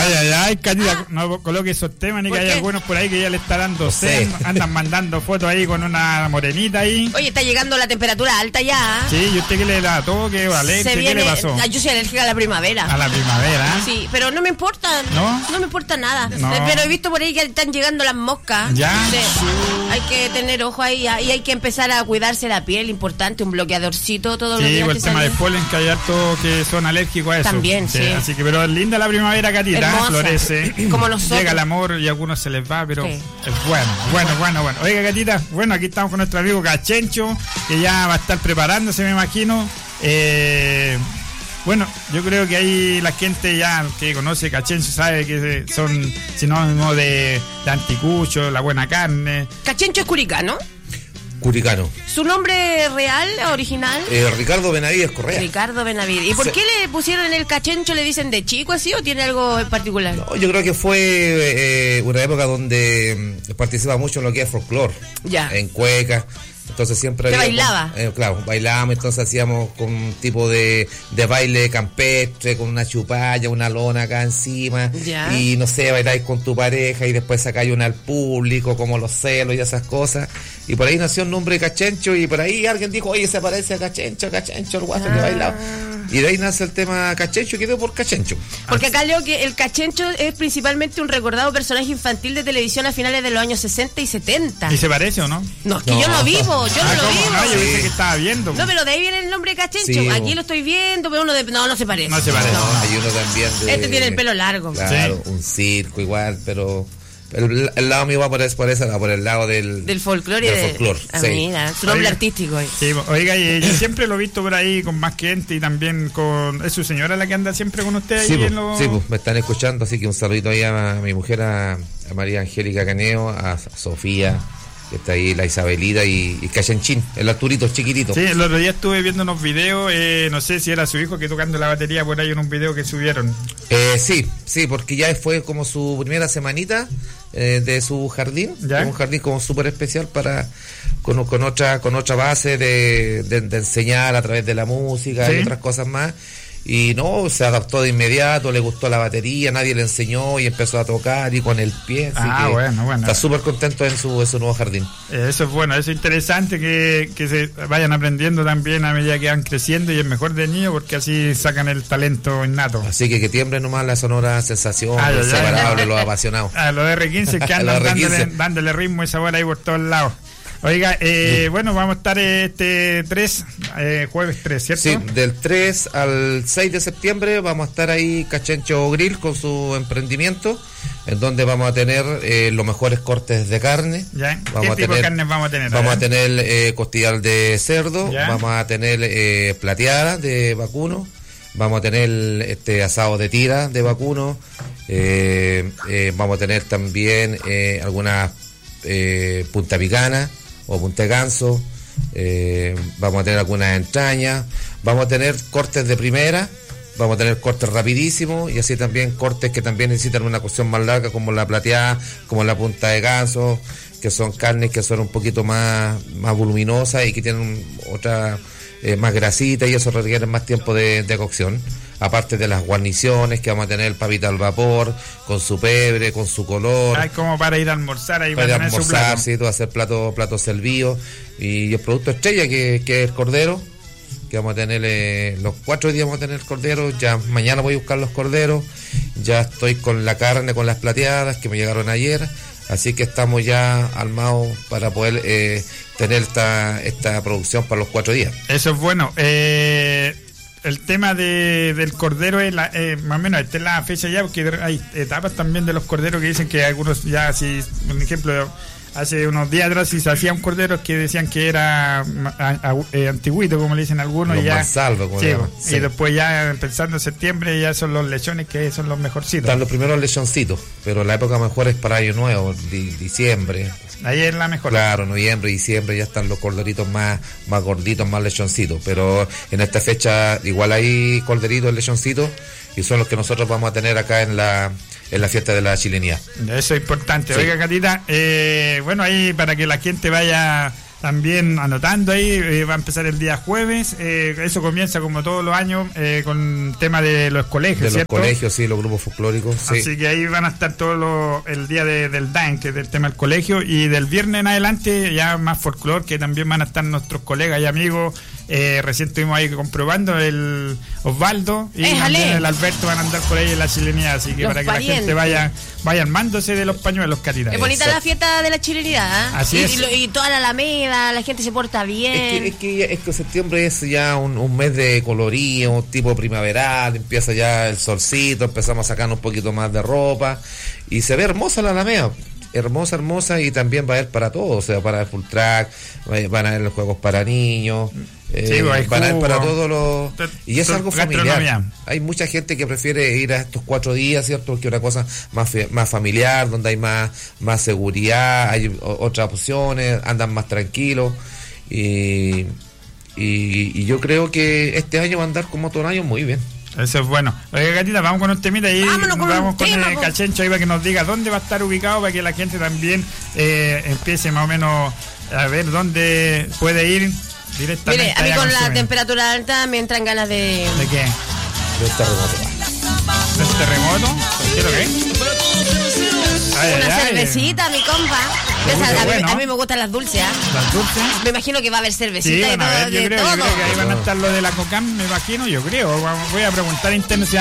Ay, Catita, no coloque esos temas ni que hay algunos por ahí que ya le está dando sed. Andan mandando fotos ahí con una morenita ahí. Oye, está llegando la temperatura alta ya. Sí, ¿y usted qué le da todo? ¿Qué le pasó? Yo soy alérgica a la primavera. A la primavera. Sí, pero no me importa. No me importa nada. No. Pero he visto por ahí que están llegando las moscas. Ya. Sí. Hay que tener ojo ahí y hay que empezar a cuidarse la piel, importante, un bloqueadorcito todos los días. Sí, el tema de polen, que hay harto que son alérgicos a eso. También, sí. Así que, pero es linda la primavera, Catita. Hermosa. Florece. Como nosotros. Llega el amor y a algunos se les va, pero es bueno. Oiga, Catita, bueno, aquí estamos con nuestro amigo Cachencho, que ya va a estar preparándose, me imagino. Bueno, yo creo que ahí la gente ya que conoce Cachencho sabe que son sinónimos de anticucho, la buena carne. Cachencho es curicano. Curicano. ¿Su nombre real, original? Ricardo Benavides Correa. Ricardo Benavides. ¿Y por qué le pusieron el Cachencho? ¿Le dicen de chico así o tiene algo en particular? No, yo creo que fue una época donde participaba mucho en lo que es folclore. Ya. En cueca. Entonces siempre ¿Te bailaba? Claro, bailábamos, entonces hacíamos con un tipo de baile campestre, con una chupalla, una lona acá encima. Ya. Y no sé, bailáis con tu pareja y después sacáis una al público, como los celos y esas cosas. Y por ahí nació el nombre de Cachencho y por ahí alguien dijo, oye, se parece a Cachencho, el guaso que bailaba. Y de ahí nace el tema Cachencho y quedó por Cachencho. Porque acá leo que el Cachencho es principalmente un recordado personaje infantil de televisión a finales de los años 60 y 70. ¿Y se parece o no? No, es que yo no vivo, yo no lo vivo. No, yo pensé que estaba viendo. No, pero de ahí viene el nombre de Cachencho. Sí, aquí lo estoy viendo, pero no se parece. No se parece. No, hay uno también de... Este tiene el pelo largo. Claro, un circo igual, pero... El lado mío va por el lado del folclore. Del folclore, sí. Mira, su nombre artístico. Sí, oiga, y yo siempre lo he visto por ahí con más gente y también con... ¿Es su señora la que anda siempre con usted ahí? Sí, pues me están escuchando, así que un saludito ahí a mi mujer, a María Angélica Caneo, a Sofía, que está ahí, la Isabelita y Cachenchín, el Arturito chiquitito. Sí, el otro día estuve viendo unos videos, no sé si era su hijo que tocando la batería por ahí en un video que subieron. Sí, porque ya fue como su primera semanita de su jardín, un jardín como súper especial con otra base de enseñar a través de la música y otras cosas más. Y no, se adaptó de inmediato, le gustó la batería, nadie le enseñó y empezó a tocar y con el pie. Bueno. Está súper contento en su nuevo jardín. Eso es bueno, eso es interesante que se vayan aprendiendo también a medida que van creciendo y es mejor de niño porque así sacan el talento innato. Así que tiemblen nomás la sonora sensación, inseparable, los apasionados. A los R15 que andan dándole ritmo y sabor ahí por todos lados. Oiga, bueno, vamos a estar jueves 3, ¿cierto? Sí, del 3 al 6 de septiembre vamos a estar ahí Cachencho Grill con su emprendimiento, en donde vamos a tener los mejores cortes de carne. ¿Ya? ¿Qué tipo de carne vamos a tener? Vamos a tener costillar de cerdo, ¿ya? Vamos a tener plateada de vacuno, vamos a tener asado de tira de vacuno, vamos a tener también algunas punta picana o punta de ganso, vamos a tener algunas entrañas, vamos a tener cortes de primera, vamos a tener cortes rapidísimos y así también cortes que también necesitan una cocción más larga, como la plateada, como la punta de ganso, que son carnes que son un poquito más voluminosas y que tienen otra más grasita y eso requiere más tiempo de cocción. Aparte de las guarniciones que vamos a tener, el papita al vapor, con su pebre, con su color. Como para ir a almorzar ahí, para tener su plato. Sí, todo hacer platos servidos. Y el producto estrella que es el cordero, que vamos a tener los 4 días vamos a tener cordero. Ya mañana voy a buscar los corderos. Ya estoy con la carne, con las plateadas que me llegaron ayer. Así que estamos ya armados para poder tener esta producción para los 4 días. Eso es bueno. El tema del cordero es más o menos, esta es la fecha ya, porque hay etapas también de los corderos que dicen que algunos ya, si un ejemplo, hace unos días atrás si se hacía un cordero que decían que era antiguito, como le dicen algunos, los y ya mansalva, como llaman. Sí. Y después ya empezando en septiembre ya son los lechones que son los mejorcitos. Están los primeros lechoncitos, pero la época mejor es para año nuevo, diciembre. Ahí es la mejor. Claro, noviembre, diciembre ya están los corderitos más gorditos, más lechoncitos. Pero en esta fecha igual hay corderitos, lechoncitos, y son los que nosotros vamos a tener acá en la fiesta de la chilenidad. Eso es importante. Sí. Oiga, Catita, bueno, ahí para que la gente vaya también anotando ahí, va a empezar el día jueves, eso comienza como todos los años con tema de los colegios, de ¿cierto? los colegios, sí, los grupos folclóricos, sí. Así que ahí van a estar el día del DAN, que es del tema del colegio, y del viernes en adelante ya más folclore, que también van a estar nuestros colegas y amigos. Recién estuvimos ahí comprobando, el Osvaldo y también el Alberto van a andar por ahí en la chilenidad, así que los para parientes. que la gente vaya armándose de los pañuelos, Catita. Es bonita la fiesta de la chilenidad, ¿eh? Así es. Y toda la alameda, la gente se porta bien. Es que septiembre es ya un mes de colorío, tipo primaveral, empieza ya el solcito, empezamos a sacar un poquito más de ropa y se ve hermosa la alameda. Hermosa, y también va a haber para todos, o sea, para el full track, van a haber los juegos para niños, van a haber para todos los... Y es algo familiar. Hay mucha gente que prefiere ir a estos 4 días, ¿cierto? Porque es una cosa más familiar, donde hay más seguridad, hay otras opciones, andan más tranquilos, y yo creo que este año va a andar como todo el año muy bien. Eso es bueno. Oye, Gatita, vamos con un temita y vamos con tema, el Cachencho ahí para que nos diga dónde va a estar ubicado, para que la gente también empiece más o menos a ver dónde puede ir directamente. Mire, a mí con la temperatura alta me entran ganas de... ¿De qué? Del terremoto. ¿Del terremoto? ¿Qué es lo que es? Una cervecita, mi compa. A mí me gustan las dulces, ¿eh? ¿Las dulces? Me imagino que va a haber cervecita Sí, y todo. yo creo que ahí van a estar los de la Cocam, me imagino, yo creo. Voy a preguntar internacional.